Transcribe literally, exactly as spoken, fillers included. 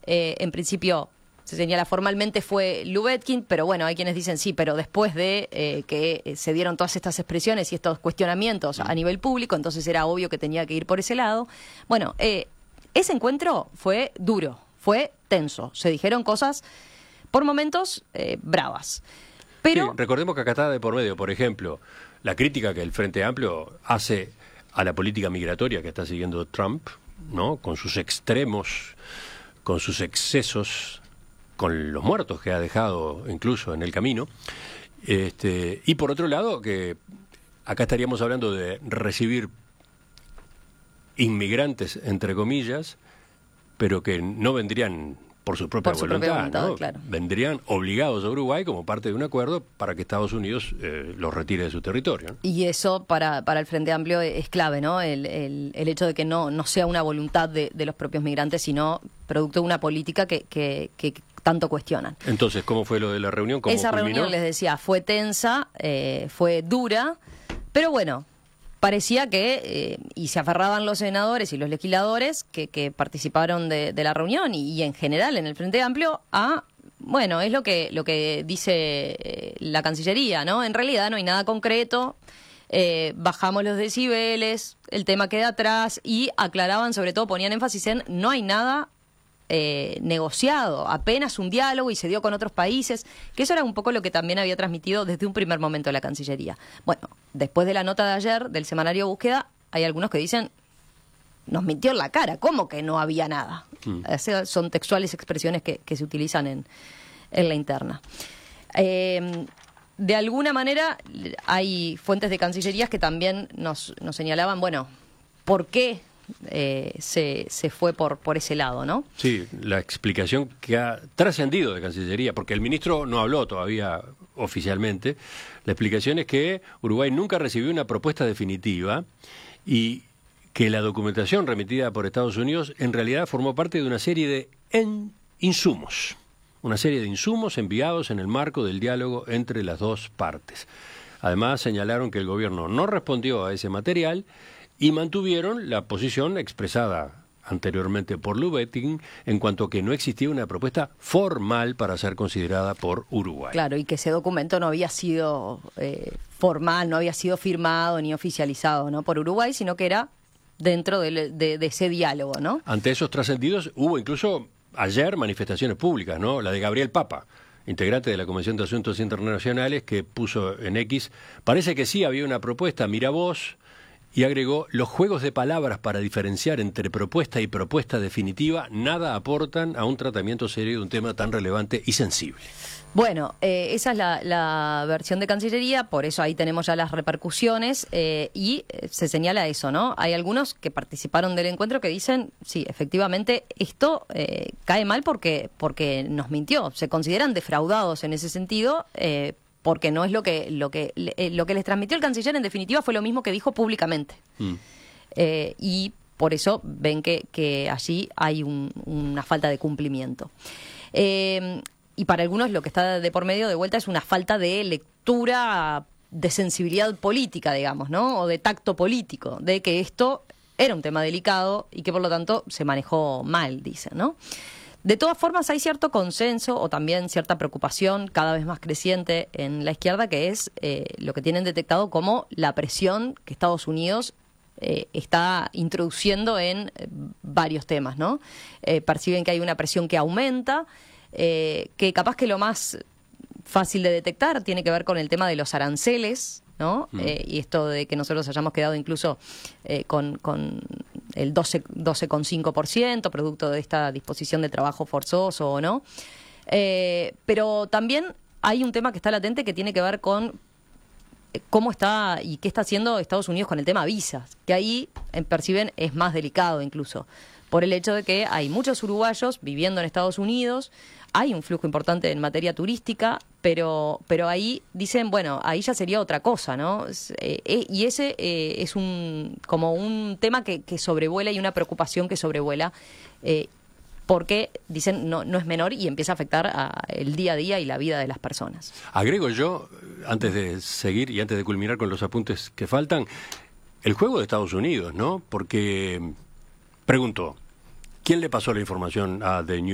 Eh, en principio se señala formalmente fue Lubetkin, pero bueno, hay quienes dicen sí, pero después de eh, que se dieron todas estas expresiones y estos cuestionamientos a nivel público, entonces era obvio que tenía que ir por ese lado. Bueno, eh, ese encuentro fue duro, fue tenso, se dijeron cosas por momentos eh, bravas. Pero sí, recordemos que acá está de por medio, por ejemplo, la crítica que el Frente Amplio hace a la política migratoria que está siguiendo Trump, ¿no? Con sus extremos, con sus excesos, con los muertos que ha dejado incluso en el camino. Este, y por otro lado, que acá estaríamos hablando de recibir inmigrantes, entre comillas, pero que no vendrían por su propia por su voluntad, propia voluntad, ¿no? claro. Vendrían obligados a Uruguay como parte de un acuerdo para que Estados Unidos eh, los retire de su territorio, ¿no? Y eso para, para el Frente Amplio es clave, ¿no? El, el, el hecho de que no, no sea una voluntad de, de los propios migrantes, sino producto de una política que, que, que tanto cuestionan. Entonces, ¿cómo fue lo de la reunión? ¿Cómo Esa culminó? reunión, les decía, fue tensa, eh, fue dura, pero bueno, parecía que, eh, y se aferraban los senadores y los legisladores que, que participaron de, de la reunión y, y en general en el Frente Amplio a, bueno, es lo que, lo que dice eh, la Cancillería, ¿no? En realidad no hay nada concreto, eh, bajamos los decibeles, el tema queda atrás y aclaraban, sobre todo ponían énfasis en no hay nada Eh, negociado, apenas un diálogo y se dio con otros países, que eso era un poco lo que también había transmitido desde un primer momento la Cancillería. Bueno, después de la nota de ayer del semanario Búsqueda, hay algunos que dicen, nos mintió en la cara, ¿cómo que no había nada? Mm. O sea, son textuales expresiones que, que se utilizan en, en la interna. Eh, de alguna manera, hay fuentes de Cancillerías que también nos, nos señalaban, bueno, ¿por qué Eh, se, se fue por, por ese lado, ¿no? Sí, la explicación que ha trascendido de Cancillería, porque el ministro no habló todavía oficialmente, la explicación es que Uruguay nunca recibió una propuesta definitiva y que la documentación remitida por Estados Unidos en realidad formó parte de una serie de en insumos, una serie de insumos enviados en el marco del diálogo entre las dos partes. Además, señalaron que el gobierno no respondió a ese material y mantuvieron la posición expresada anteriormente por Lubetkin en cuanto a que no existía una propuesta formal para ser considerada por Uruguay. Claro, y que ese documento no había sido eh, formal, no había sido firmado ni oficializado, ¿no?, por Uruguay, sino que era dentro de, de, de ese diálogo, ¿no? Ante esos trascendidos hubo incluso ayer manifestaciones públicas, ¿no? La de Gabriel Papa, integrante de la Comisión de Asuntos Internacionales, que puso en X, parece que sí había una propuesta, mira vos. Y agregó, los juegos de palabras para diferenciar entre propuesta y propuesta definitiva nada aportan a un tratamiento serio de un tema tan relevante y sensible. Bueno, eh, esa es la, la versión de Cancillería, por eso ahí tenemos ya las repercusiones eh, y eh, se señala eso, ¿no? Hay algunos que participaron del encuentro que dicen, sí, efectivamente, esto eh, cae mal porque, porque nos mintió, se consideran defraudados en ese sentido, eh, porque no es lo que lo que lo que les transmitió el canciller, en definitiva fue lo mismo que dijo públicamente. Mm. Eh, y por eso ven que, que allí hay un, una falta de cumplimiento. Eh, y para algunos lo que está de por medio de vuelta es una falta de lectura, de sensibilidad política, digamos, ¿no? O de tacto político, de que esto era un tema delicado y que por lo tanto se manejó mal, dicen, ¿no? De todas formas, hay cierto consenso o también cierta preocupación cada vez más creciente en la izquierda, que es eh, lo que tienen detectado como la presión que Estados Unidos eh, está introduciendo en eh, varios temas, ¿no? Eh, perciben que hay una presión que aumenta, eh, que capaz que lo más fácil de detectar tiene que ver con el tema de los aranceles, ¿no? Mm. Eh, y esto de que nosotros hayamos quedado incluso eh, con... con el doce coma cinco por ciento, producto de esta disposición de trabajo forzoso o no. Eh, pero también hay un tema que está latente que tiene que ver con cómo está y qué está haciendo Estados Unidos con el tema visas, que ahí eh, perciben es más delicado incluso, por el hecho de que hay muchos uruguayos viviendo en Estados Unidos, hay un flujo importante en materia turística, pero pero ahí dicen, bueno, ahí ya sería otra cosa, ¿no? Eh, eh, y ese eh, es un como un tema que, que sobrevuela y una preocupación que sobrevuela, eh, porque dicen no no es menor y empieza a afectar a el día a día y la vida de las personas. Agrego yo, antes de seguir y antes de culminar con los apuntes que faltan, el juego de Estados Unidos, ¿no? Porque, pregunto, ¿quién le pasó la información a The New